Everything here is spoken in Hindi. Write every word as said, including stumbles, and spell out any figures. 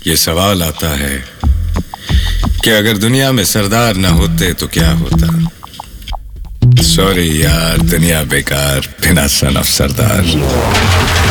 ये सवाल आता है कि अगर दुनिया में सरदार ना होते तो क्या होता। सॉरी यार, दुनिया बेकार बिना सन ऑफ सरदार।